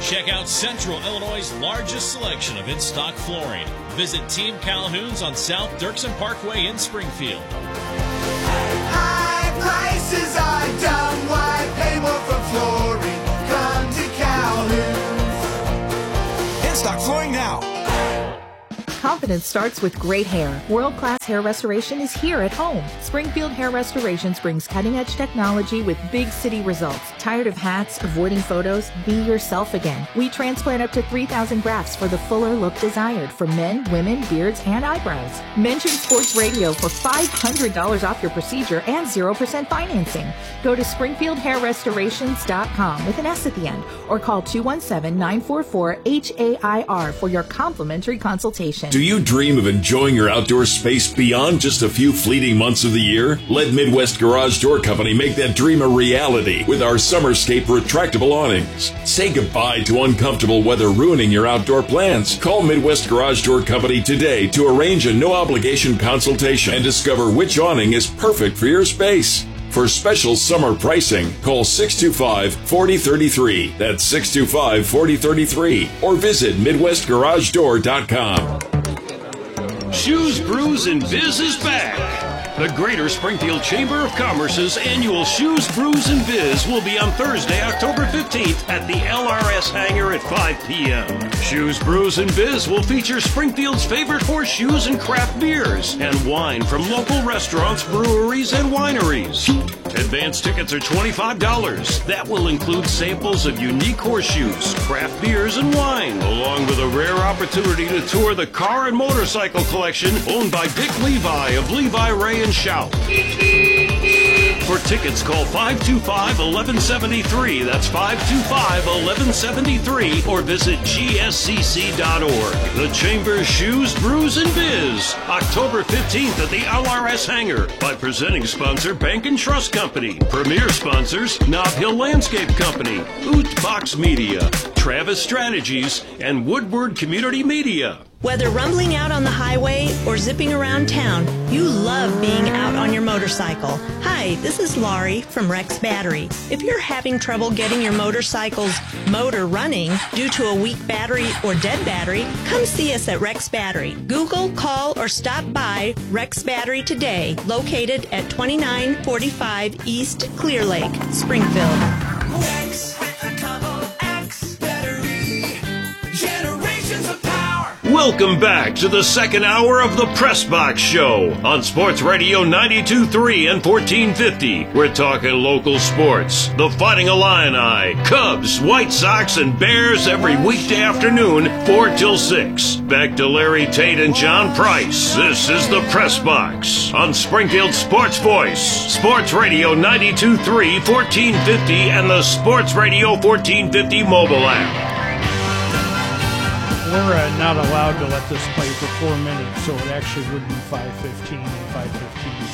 Check out Central Illinois' largest selection of in-stock flooring. Visit Team Calhoun's on South Dirksen Parkway in Springfield. High prices are dumb. Why pay more for flooring? Come to Calhoun's. In-stock flooring now. Confidence starts with great hair. World-class hair restoration is here at home. Springfield Hair Restorations brings cutting-edge technology with big city results. Tired of hats, avoiding photos? Be yourself again. We transplant up to 3,000 grafts for the fuller look desired for men, women, beards, and eyebrows. Mention Sports Radio for $500 off your procedure and 0% financing. Go to SpringfieldHairRestorations.com with an S at the end or call 217-944-HAIR for your complimentary consultation. Do you dream of enjoying your outdoor space beyond just a few fleeting months of the year? Let Midwest Garage Door Company make that dream a reality with our Summerscape retractable awnings. Say goodbye to uncomfortable weather ruining your outdoor plans. Call Midwest Garage Door Company today to arrange a no-obligation consultation and discover which awning is perfect for your space. For special summer pricing, call 625-4033. That's 625-4033. Or visit MidwestGarageDoor.com. Shoes, Brews, and Biz is back. The Greater Springfield Chamber of Commerce's annual Shoes, Brews, and Biz will be on Thursday, October 15th at the LRS Hangar at 5 p.m. Shoes, Brews, and Biz will feature Springfield's favorite horseshoes and craft beers and wine from local restaurants, breweries, and wineries. Advance tickets are $25. That will include samples of unique horseshoes, craft beers, and wine, along with a rare opportunity to tour the car and motorcycle collection owned by Dick Levi of Levi, Ray, and Shout. For tickets, call 525-1173. That's 525-1173 or visit gscc.org. The Chamber's Shoes, Brews, and Biz. October 15th at the LRS Hangar by presenting sponsor Bank and Trust Company. Premier sponsors Nob Hill Landscape Company, Oot Box Media, Travis Strategies, and Woodward Community Media. Whether rumbling out on the highway or zipping around town, you love being out on your motorcycle. Hi, this is Laurie from Rex Battery. If you're having trouble getting your motorcycle's motor running due to a weak battery or dead battery, come see us at Rex Battery. Google, call, or stop by Rex Battery today, located at 2945 East Clear Lake, Springfield. Rex with a double X battery. Generations of power. Welcome back to the second hour of the Press Box Show on Sports Radio 92.3 and 1450. We're talking local sports. The Fighting Illini, Cubs, White Sox, and Bears every weekday afternoon, 4 till 6. Back to Larry Tate and John Price. This is the Press Box on Springfield Sports Voice. Sports Radio 92.3, 1450, and the Sports Radio 1450 mobile app. We're not allowed to let this play for 4 minutes, so it actually would be 5:15 and 5:15.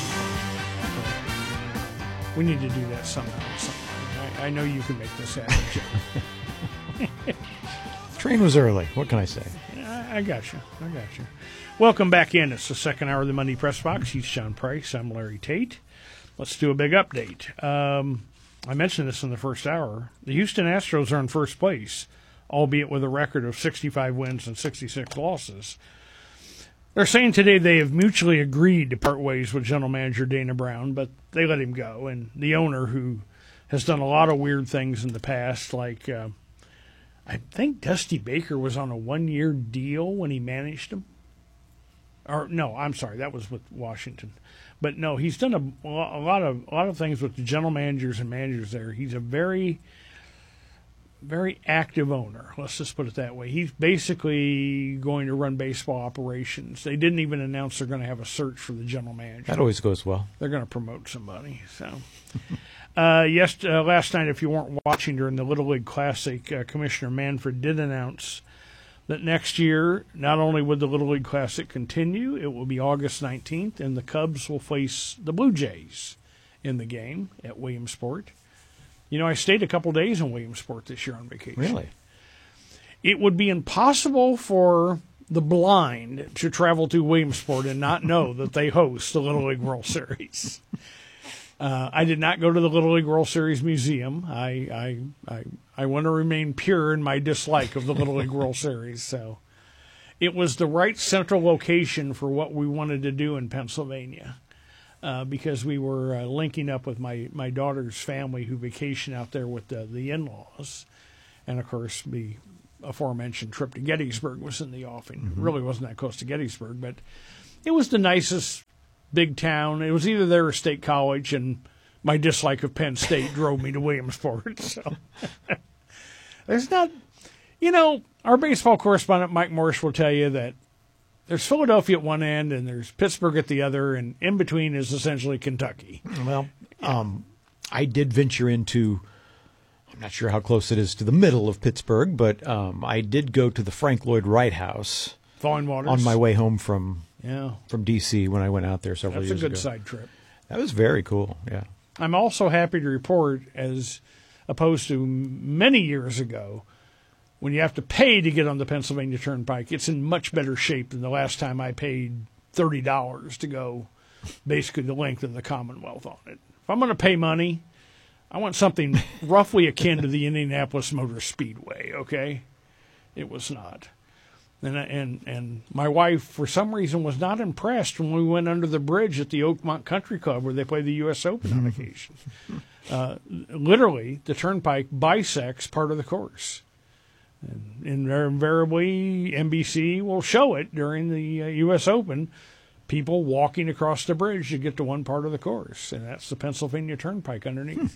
We need to do that somehow. I know you can make this happen, Joe. Train was early. What can I say? I got you. Welcome back in. It's the second hour of the Monday Press Box. He's John Price. I'm Larry Tate. Let's do a big update. I mentioned this in the first hour. The Houston Astros are in first place, albeit with a record of 65 wins and 66 losses. They're saying today they have mutually agreed to part ways with general manager Dana Brown, but they let him go. And the owner, who has done a lot of weird things in the past, like I think Dusty Baker was on a 1-year deal when he managed them. Or no, I'm sorry, that was with Washington. But no, he's done a lot of things with the general managers and managers there. He's a very active owner. Let's just put it that way. He's basically going to run baseball operations. They didn't even announce they're going to have a search for the general manager. That always goes well. They're going to promote somebody. So, last night, if you weren't watching during the Little League Classic, Commissioner Manfred did announce that next year, not only would the Little League Classic continue, it will be August 19th, and the Cubs will face the Blue Jays in the game at Williamsport. You know, I stayed a couple days in Williamsport this year on vacation. Really? It would be impossible for the blind to travel to Williamsport and not know that they host the Little League World Series. I did not go to the Little League World Series Museum. I want to remain pure in my dislike of the Little League World Series. So it was the right central location for what we wanted to do in Pennsylvania, because we were linking up with my daughter's family who vacation out there with the in-laws. And, of course, the aforementioned trip to Gettysburg was in the offing. Mm-hmm. It really wasn't that close to Gettysburg, but it was the nicest big town. It was either there or State College, and my dislike of Penn State drove me to Williamsport. So there's not, our baseball correspondent Mike Morris will tell you that there's Philadelphia at one end and there's Pittsburgh at the other, and in between is essentially Kentucky. Well, I did venture into, I'm not sure how close it is to the middle of Pittsburgh, but I did go to the Frank Lloyd Wright House Falling Waters. on my way home from D.C. when I went out there several years ago. That's a good side trip. That was very cool, yeah. I'm also happy to report, as opposed to many years ago, when you have to pay to get on the Pennsylvania Turnpike, it's in much better shape than the last time I paid $30 to go basically the length of the Commonwealth on it. If I'm going to pay money, I want something roughly akin to the Indianapolis Motor Speedway, okay? It was not. And my wife, for some reason, was not impressed when we went under the bridge at the Oakmont Country Club where they play the U.S. Open on occasion. Literally, the turnpike bisects part of the course. And invariably, NBC will show it during the U.S. Open, people walking across the bridge to get to one part of the course, and that's the Pennsylvania Turnpike underneath.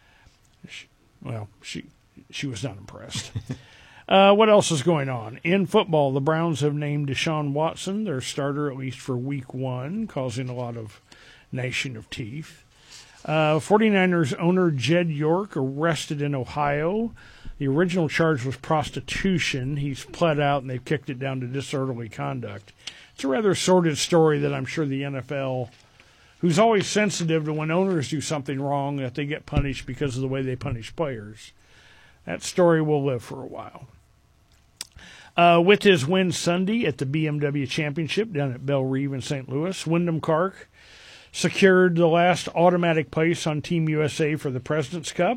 She was not impressed. What else is going on? In football, the Browns have named Deshaun Watson their starter, at least for Week 1, causing a lot of gnashing of teeth. 49ers owner Jed York arrested in Ohio. The original charge was prostitution. He's pled out, and they've kicked it down to disorderly conduct. It's a rather sordid story that I'm sure the NFL, who's always sensitive to when owners do something wrong, that they get punished because of the way they punish players. That story will live for a while. With his win Sunday at the BMW Championship down at Belle Reve in St. Louis, Wyndham Clark secured the last automatic place on Team USA for the President's Cup.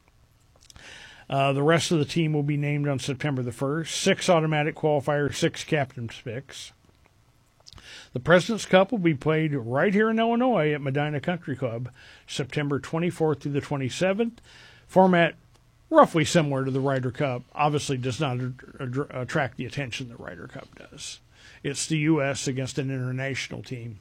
The rest of the team will be named on September the 1st. 6 automatic qualifiers, 6 captain's picks. The President's Cup will be played right here in Illinois at Medina Country Club, September 24th through the 27th. Format roughly similar to the Ryder Cup. Obviously does not attract the attention the Ryder Cup does. It's the U.S. against an international team,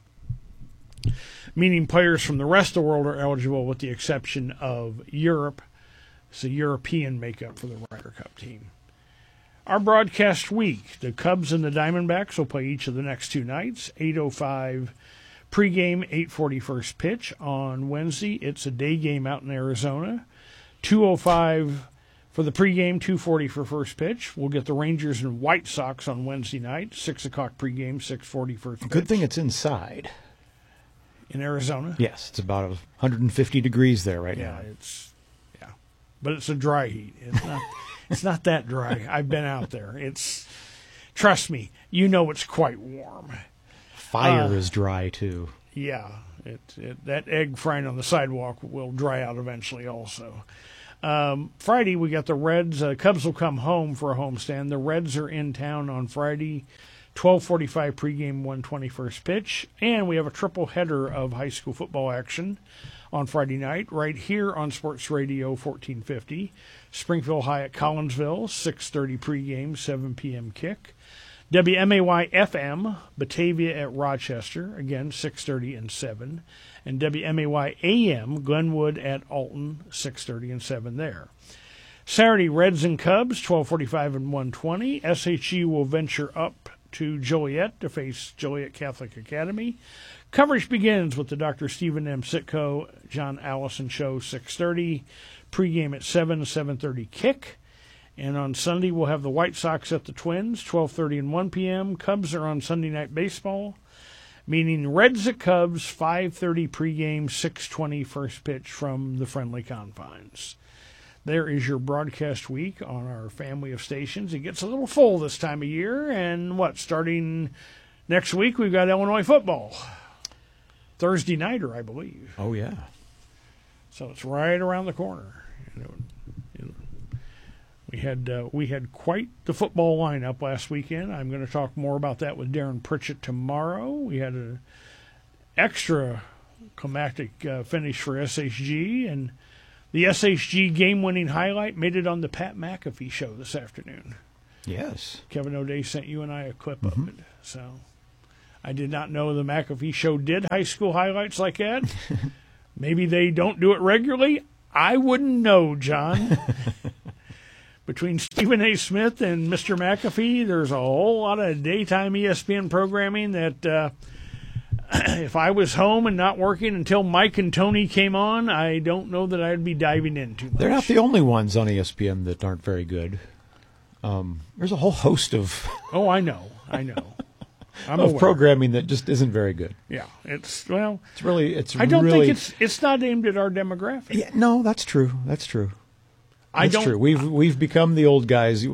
meaning players from the rest of the world are eligible with the exception of Europe. It's a European makeup for the Ryder Cup team. Our broadcast week, the Cubs and the Diamondbacks will play each of the next 2 nights, 8:05 pregame, 8:40 first pitch on Wednesday. It's a day game out in Arizona. 2:05 for the pregame, 2:40 for first pitch. We'll get the Rangers and White Sox on Wednesday night, 6 o'clock pregame, 6:40 first pitch. Good thing it's inside. In Arizona? Yes, it's about 150 degrees there right now. But it's a dry heat. It's not that dry. I've been out there. Trust me, it's quite warm. Fire is dry too. Yeah, that egg frying on the sidewalk will dry out eventually also. Friday, we got the Reds. Cubs will come home for a homestand. The Reds are in town on Friday, 12:45 pregame, 1:20 first pitch. And we have a triple header of high school football action on Friday night, right here on Sports Radio 1450. Springfield High at Collinsville, 6:30 pregame, 7 p.m. kick. WMAY-FM, Batavia at Rochester, again, 6:30 and 7. And WMAY-AM, Glenwood at Alton, 6:30 and 7 there. Saturday, Reds and Cubs, 12:45 and 1:20. SHU will venture up to Joliet to face Joliet Catholic Academy. Coverage begins with the Dr. Stephen M. Sitko, John Allison show, 6:30. Pregame at 7:30 kick. And on Sunday, we'll have the White Sox at the Twins, 12:30 and 1 p.m. Cubs are on Sunday Night Baseball, meaning Reds at Cubs, 5:30 pregame, 6:20 first pitch from the friendly confines. There is your broadcast week on our family of stations. It gets a little full this time of year, and starting next week, we've got Illinois football. Thursday nighter, I believe. Oh, yeah. So it's right around the corner. We had quite the football lineup last weekend. I'm going to talk more about that with Darren Pritchett tomorrow. We had an extra climactic finish for SHG, and the SHG game-winning highlight made it on the Pat McAfee show this afternoon. Yes. Kevin O'Day sent you and I a clip of it. So I did not know the McAfee show did high school highlights like that. Maybe they don't do it regularly. I wouldn't know, John. Between Stephen A. Smith and Mr. McAfee, there's a whole lot of daytime ESPN programming that if I was home and not working until Mike and Tony came on, I don't know that I'd be diving in too much. They're not the only ones on ESPN that aren't very good. There's a whole host of Oh, I know. I'm of aware. programming that just isn't very good. Yeah, it's I don't think it's not aimed at our demographic. Yeah, no, that's true. That's true. That's true. We've become the old guys.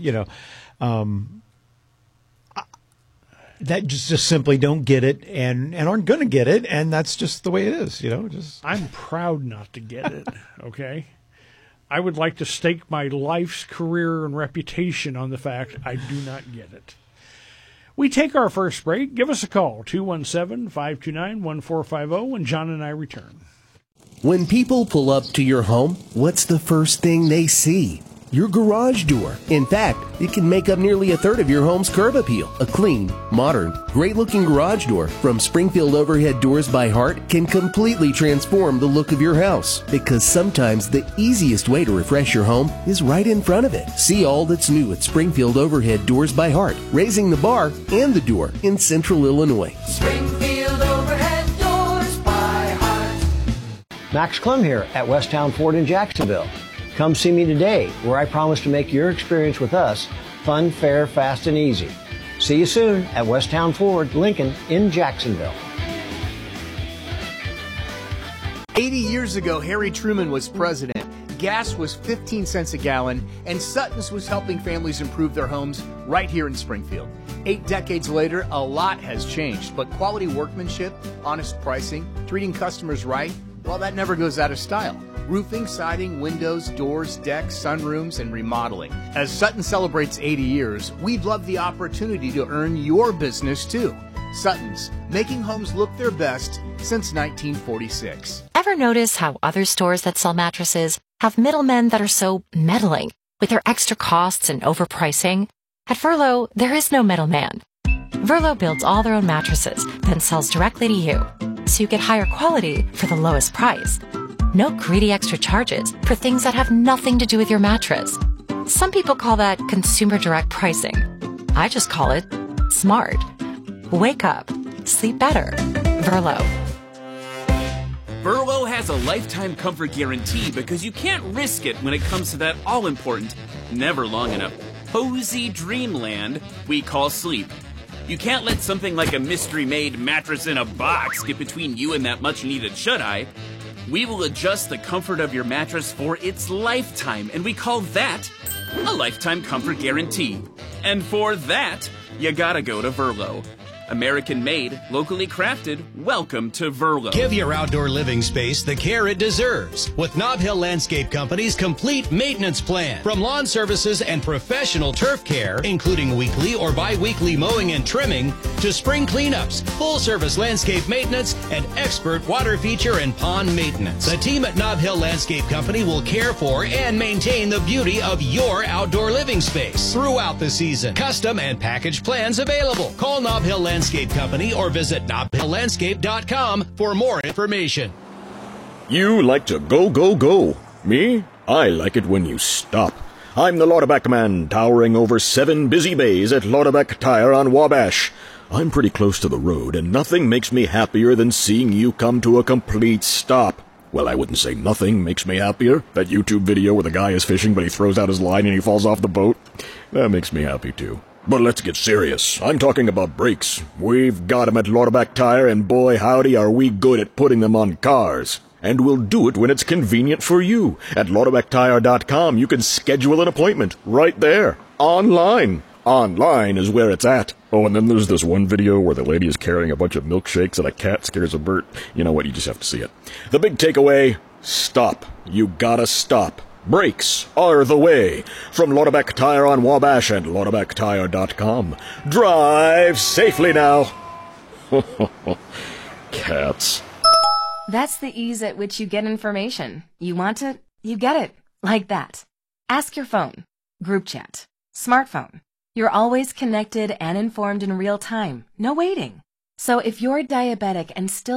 That just simply don't get it and aren't going to get it, and that's just the way it is. I'm proud not to get it. Okay, I would like to stake my life's career and reputation on the fact I do not get it. We take our first break. Give us a call, 217-529-1450, and John and I return. When people pull up to your home, what's the first thing they see? Your garage door. In fact, it can make up nearly a third of your home's curb appeal. A clean, modern, great-looking garage door from Springfield Overhead Doors by Heart can completely transform the look of your house. Because sometimes the easiest way to refresh your home is right in front of it. See all that's new at Springfield Overhead Doors by Heart, raising the bar and the door in Central Illinois. Springfield Overhead Doors by Heart. Max Clem here at Westtown Ford in Jacksonville. Come see me today, where I promise to make your experience with us fun, fair, fast, and easy. See you soon at Westtown Ford, Lincoln in Jacksonville. 80 years ago, Harry Truman was president. Gas was 15 cents a gallon, and Sutton's was helping families improve their homes right here in Springfield. 8 decades later, a lot has changed, but quality workmanship, honest pricing, treating customers right, well, that never goes out of style. Roofing, siding, windows, doors, decks, sunrooms, and remodeling. As Sutton celebrates 80 years, we'd love the opportunity to earn your business too. Sutton's, making homes look their best since 1946. Ever notice how other stores that sell mattresses have middlemen that are so meddling with their extra costs and overpricing? At Verlo, there is no middleman. Verlo builds all their own mattresses, then sells directly to you, so you get higher quality for the lowest price. No greedy extra charges for things that have nothing to do with your mattress. Some people call that consumer direct pricing. I just call it smart. Wake up. Sleep better. Verlo. Verlo has a lifetime comfort guarantee because you can't risk it when it comes to that all-important, never long enough, cozy dreamland we call sleep. You can't let something like a mystery-made mattress in a box get between you and that much-needed shut-eye. We will adjust the comfort of your mattress for its lifetime, and we call that a lifetime comfort guarantee. And for that, you gotta go to Verlo. American made, locally crafted, welcome to Verlo. Give your outdoor living space the care it deserves with Nob Hill Landscape Company's complete maintenance plan. From lawn services and professional turf care, including weekly or bi-weekly mowing and trimming, to spring cleanups, full-service landscape maintenance, and expert water feature and pond maintenance. The team at Nob Hill Landscape Company will care for and maintain the beauty of your outdoor living space throughout the season. Custom and package plans available. Call Nob Hill Landscape Company or visit knobhilllandscape.com for more information. You like to go, go, go. Me? I like it when you stop. I'm the Lauderback Man, towering over 7 busy bays at Lauderback Tire on Wabash. I'm pretty close to the road, and nothing makes me happier than seeing you come to a complete stop. Well, I wouldn't say nothing makes me happier. That YouTube video where the guy is fishing, but he throws out his line and he falls off the boat. That makes me happy, too. But let's get serious. I'm talking about brakes. We've got 'em at Lauderback Tire, and boy howdy are we good at putting them on cars. And we'll do it when it's convenient for you. At LauderbackTire.com, you can schedule an appointment right there, online. Online is where it's at. Oh, and then there's this one video where the lady is carrying a bunch of milkshakes and a cat scares a bird. You know what, you just have to see it. The big takeaway, Stop. You gotta stop. Brakes are the way. From Lauderbeck Tire on Wabash and LauderbeckTire.com. Drive safely now. Cats. That's the ease at which you get information. You want it, you get it. Like that. Ask your phone. Group chat. Smartphone. You're always connected and informed in real time. No waiting. So if you're diabetic and still